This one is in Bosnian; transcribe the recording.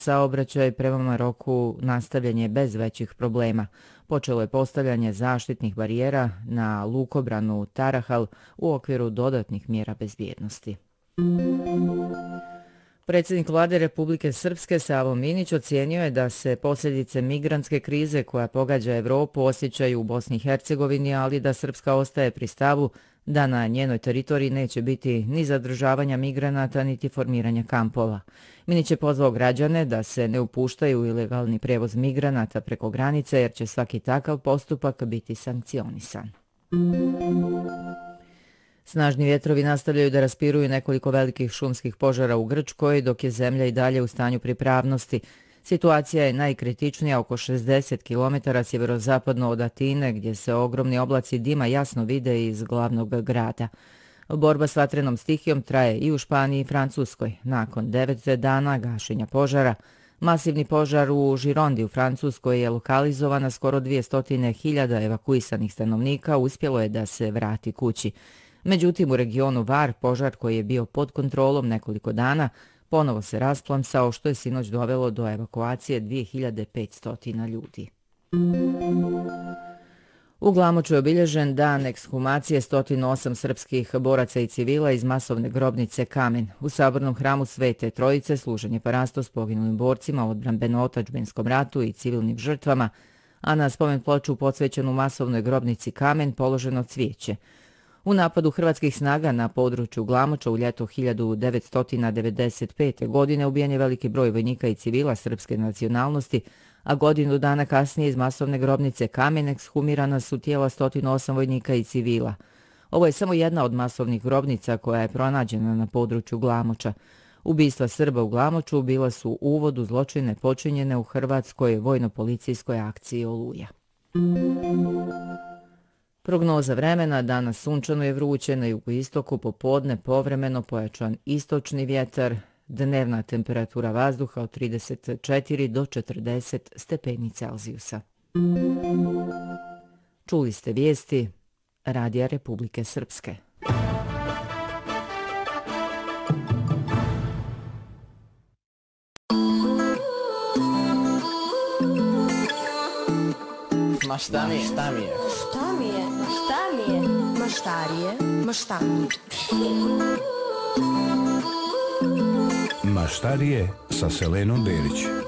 Saobraćaj prema Maroku nastavljen je bez većih problema. Počelo je postavljanje zaštitnih barijera na lukobranu Tarahal u okviru dodatnih mjera bezbjednosti. Predsjednik vlade Republike Srpske Savo Minić ocijenio je da se posljedice migrantske krize koja pogađa Evropu osjećaju u Bosni i Hercegovini, ali da Srpska ostaje pri stavu da na njenoj teritoriji neće biti ni zadržavanja migranata niti formiranja kampova. Minić je pozvao građane da se ne upuštaju u ilegalni prevoz migranata preko granice jer će svaki takav postupak biti sankcionisan. Snažni vjetrovi nastavljaju da raspiruju nekoliko velikih šumskih požara u Grčkoj, dok je zemlja i dalje u stanju pripravnosti. Situacija je najkritičnija oko 60 km sjeverozapadno od Atine, gdje se ogromni oblaci dima jasno vide iz glavnog grada. Borba s vatrenom stihijom traje i u Španiji i Francuskoj. Nakon 9 dana gašenja požara, masivni požar u Žirondi u Francuskoj je lokalizovan, a skoro 200.000 evakuisanih stanovnika uspjelo je da se vrati kući. Međutim, u regionu Var, požar koji je bio pod kontrolom nekoliko dana, ponovo se rasplamsao, što je sinoć dovelo do evakuacije 2500 ljudi. U Glamoču je obilježen dan ekshumacije 108 srpskih boraca i civila iz masovne grobnice Kamen. U sabornom hramu Svete Trojice služen je parastos poginulim borcima u odbrambeno-otadžbinskom ratu i civilnim žrtvama, a na spomen ploču posvećenu masovnoj grobnici Kamen položeno cvijeće. U napadu hrvatskih snaga na području Glamoča u ljeto 1995. godine ubijen je veliki broj vojnika i civila srpske nacionalnosti, a godinu dana kasnije iz masovne grobnice Kamen ekshumirana su tijela 108 vojnika i civila. Ovo je samo jedna od masovnih grobnica koja je pronađena na području Glamoča. Ubistva Srba u Glamoču bila su uvod u zločine počinjene u hrvatskoj vojno-policijskoj akciji Oluja. Prognoza vremena: danas sunčano je vruće, na jugoistoku popodne povremeno pojačan istočni vjetar, dnevna temperatura vazduha od 34 do 40 stepeni Celzijusa. Čuli ste vijesti Radija Republike Srpske. Ma šta mi je? Šta mi je? Maštarije sa Selenom Berić.